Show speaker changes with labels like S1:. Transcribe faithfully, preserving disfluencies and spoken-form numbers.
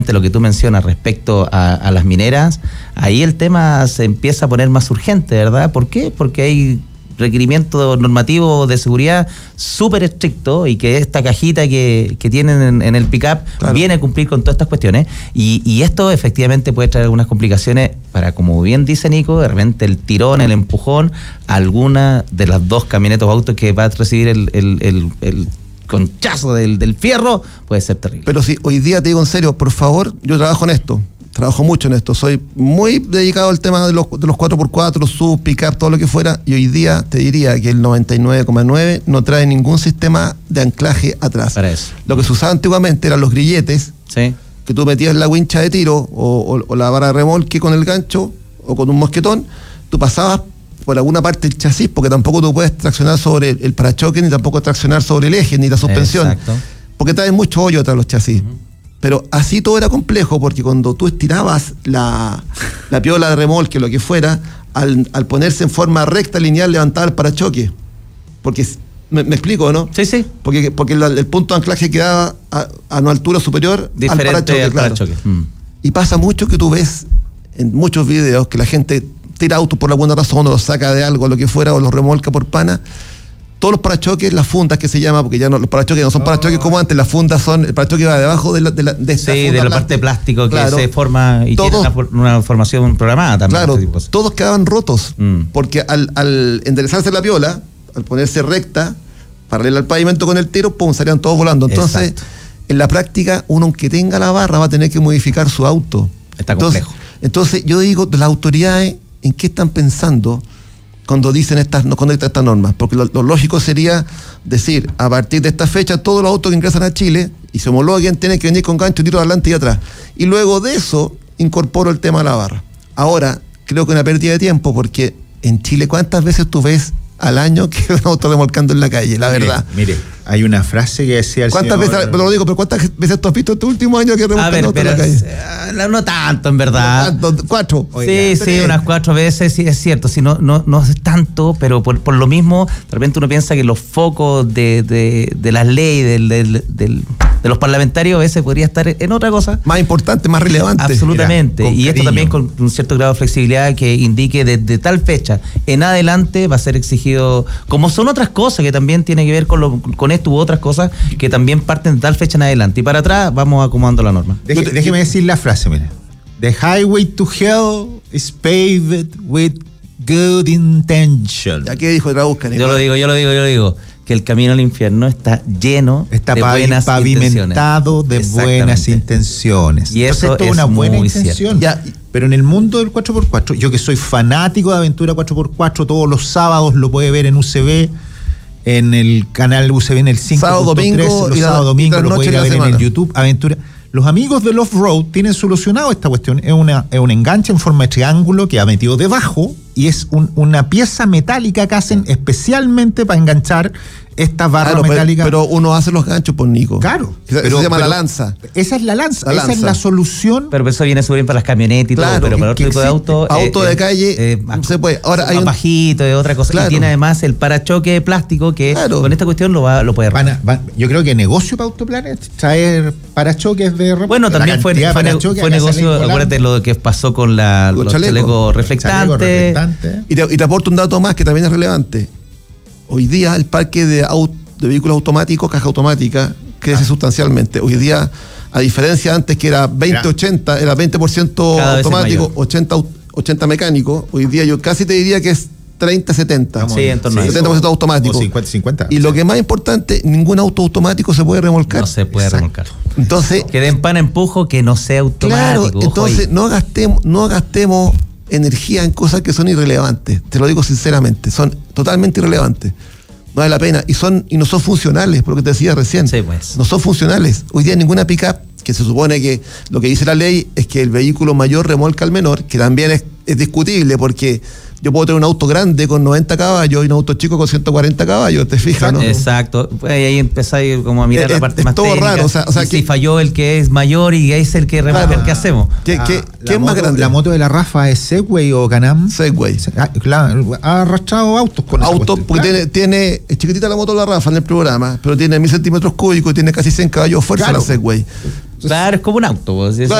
S1: lo que tú mencionas respecto a, a las mineras, ahí el tema se empieza a poner más urgente, ¿verdad? ¿Por qué? Porque hay requerimientos normativos de seguridad súper estrictos y que esta cajita que, que tienen en, en el pick-up claro. viene a cumplir con todas estas cuestiones y, y esto efectivamente puede traer algunas complicaciones para, como bien dice Nico, de repente el tirón, el empujón, alguna de las dos camionetas o autos que va a recibir el, el, el, el conchazo del, del fierro puede ser terrible.
S2: Pero si hoy día te digo en serio, por favor, yo trabajo en esto. Trabajo mucho en esto, soy muy dedicado al tema de los, de los cuatro por cuatro, los sub, pick-up, todo lo que fuera, y hoy día te diría que el noventa y nueve coma nueve no trae ningún sistema de anclaje atrás.
S1: Para eso.
S2: Lo que se usaba antiguamente eran los grilletes,
S1: sí.
S2: que tú metías la wincha de tiro o, o, o la vara de remolque con el gancho o con un mosquetón, tú pasabas por alguna parte del chasis, porque tampoco tú puedes traccionar sobre el, el parachoque, ni tampoco traccionar sobre el eje, ni la suspensión.
S1: Exacto.
S2: Porque traen mucho hoyo atrás los chasis. Uh-huh. Pero así todo era complejo, porque cuando tú estirabas la, la piola de remolque, lo que fuera, al, al ponerse en forma recta, lineal, levantaba el parachoque. Porque, me, me explico, ¿no?
S1: Sí, sí.
S2: Porque, porque la, el punto de anclaje quedaba a, a una altura superior
S1: diferente
S2: al parachoque.
S1: Al
S2: claro.
S1: parachoque. Mm.
S2: Y pasa mucho que tú ves en muchos videos que la gente tira autos por alguna razón, o los saca de algo, lo que fuera, o los remolca por pana. Todos los parachoques, las fundas que se llama, porque ya no, los parachoques no son parachoques como antes, las fundas son, el parachoque va debajo de la, de la de esta
S1: sí,
S2: funda
S1: de la
S2: blanca.
S1: parte de plástico que
S2: claro,
S1: se forma y
S2: todos,
S1: tiene una, una formación programada también.
S2: Claro,
S1: este tipo de
S2: todos quedaban rotos,
S1: mm.
S2: porque al, al enderezarse la piola, al ponerse recta, paralela al pavimento con el tiro, pum, salían todos volando. Entonces, exacto. En la práctica, uno aunque tenga la barra va a tener que modificar su auto.
S1: Está complejo.
S2: Entonces, entonces yo digo, las autoridades, ¿en qué están pensando cuando dicen estas, no, cuando estas normas? Porque lo, lo lógico sería decir, a partir de esta fecha, todos los autos que ingresan a Chile y se homologuen tienen que venir con gancho, tiro adelante y atrás. Y luego de eso, incorporo el tema de la barra. Ahora, creo que una pérdida de tiempo, porque en Chile, ¿cuántas veces tú ves al año que un auto remolcando en la calle? La
S3: mire,
S2: verdad.
S3: Mire, hay una frase que decía el
S2: ¿Cuántas
S3: señor...
S2: veces, pero lo digo, pero cuántas veces tú has visto este último año que remolcan auto en la calle?
S1: Uh, no tanto, en verdad.
S2: No, cuatro.
S1: Oiga, sí, sí, tres. Unas cuatro veces, sí, es cierto. Sí, no, no, no es tanto, pero por, por lo mismo, de repente uno piensa que los focos de, de, de las leyes, del, del, del, de los parlamentarios, a veces podría estar en otra cosa.
S2: Más importante, más relevante.
S1: Absolutamente.
S3: Mira,
S1: y esto
S3: cariño.
S1: también con un cierto grado de flexibilidad que indique desde tal fecha en adelante va a ser exigido, como son otras cosas que también tienen que ver con, lo, con esto u otras cosas que también parten de tal fecha en adelante. Y para atrás vamos acomodando la norma.
S3: Deje, déjeme decir la frase, mira. The highway to hell is paved with good intention.
S2: ¿Ya qué dijo? Traduzca,
S1: Yo lo digo, yo lo digo, yo lo digo. Que el camino al infierno está lleno
S3: está
S1: de buenas
S3: pavimentado
S1: intenciones.
S3: de buenas intenciones.
S1: Y eso
S3: Entonces,
S1: es
S3: una buena
S1: muy
S3: intención.
S2: Ya,
S3: pero en el mundo del cuatro por cuatro, yo que soy fanático de Aventura cuatro por cuatro, todos los sábados lo puede ver en U C B, en el canal U C B en el cinco punto tres,
S2: domingo,
S3: los
S2: y la-
S3: sábados
S2: y
S3: domingos
S2: las
S3: lo puede
S2: noches
S3: ir a
S2: de
S3: ver
S2: la
S3: en el
S2: semana.
S3: YouTube. Aventura. Los amigos del Off-Road tienen solucionado esta cuestión. Es, una, es un enganche en forma de triángulo que ha metido debajo y es un, una pieza metálica que hacen especialmente para enganchar esta barra
S2: claro,
S3: metálica.
S2: Pero, pero uno hace los ganchos por Nico.
S3: Claro.
S2: Eso
S3: pero,
S2: se llama
S3: pero
S2: la lanza.
S3: Esa es la lanza.
S2: La
S3: esa
S2: lanza.
S3: es la solución.
S1: Pero eso viene súper bien para las camionetas y
S2: Claro,
S1: todo, pero para
S2: que
S1: otro tipo de
S2: existe.
S1: auto...
S2: Auto
S1: eh,
S2: de
S1: eh,
S2: calle,
S1: eh,
S2: no se puede. Ahora hay
S1: más
S2: un-
S1: bajito, de otra cosa.
S2: Claro.
S1: Y tiene además el parachoque de plástico que
S2: Claro.
S1: con esta cuestión lo, va, lo puede
S3: Van a- van- yo creo que negocio para Autoplanet traer parachoques de repuesto.
S1: Bueno,
S3: La
S1: también fue,
S3: cantidad de
S1: fue,
S3: parachoques
S1: fue
S3: acá
S1: negocio,
S3: salen volando.
S1: acuérdate lo que pasó con la,
S2: Los
S1: los
S2: chalecos.
S1: chalecos reflectantes.
S3: Chaleco reflectante.
S2: Y te, y te aporto un dato más que también es relevante. Hoy día el parque de, aut- de vehículos automáticos, caja automática, crece
S3: Ah.
S2: sustancialmente. Hoy día, a diferencia antes que era veinte ochenta, era veinte por ciento
S1: Cada vez es
S2: automático,
S1: mayor.
S2: ochenta, au- ochenta mecánico, hoy día yo casi te diría que es treinta setenta.
S3: Estamos
S1: Sí, en torno a eso.
S2: setenta por ciento automático.
S3: O cincuenta cincuenta.
S2: Y lo que es más importante, ningún auto automático se puede remolcar.
S1: No se puede
S3: Exacto.
S1: remolcar.
S2: Entonces,
S1: Que den pan empujo que no sea
S2: claro,
S1: automático. ojo
S2: entonces
S1: ahí.
S2: no gastemos, no gastemos energía en cosas que son irrelevantes. Te lo digo sinceramente, son totalmente irrelevantes. No vale la pena. Y son, y no son funcionales, por lo que te decía recién.
S1: Sí, pues.
S2: No son funcionales. Hoy día ninguna pick-up, que se supone que lo que dice la ley es que el vehículo mayor remolca al menor, que también es, es discutible porque yo puedo tener un auto grande con noventa caballos y un auto chico con ciento cuarenta caballos, ¿te fijas? ¿no?
S1: Exacto. Pues ahí empezáis como a mirar
S2: Es-
S1: la parte
S2: es
S1: más
S2: todo
S1: técnica.
S2: raro, o sea- o sea
S1: y
S2: que-
S1: si falló el que es mayor y es el que remolca,
S2: Claro.
S1: ¿qué hacemos?
S2: ¿Qué,
S3: La-
S2: qué-
S3: la
S2: qué es más
S3: moto-
S2: grande?
S3: La moto de la Rafa es Segway o Can-Am.
S2: Segway.
S3: Ah, claro, ha arrastrado autos con esa
S2: Auto,
S3: cuestión,
S2: porque
S3: claro.
S2: tiene, tiene, es chiquitita la moto de la Rafa en el programa, pero tiene mil centímetros cúbicos y tiene casi cien caballos de fuerza
S3: Claro.
S2: la Segway.
S1: Claro, es como un auto. Pues,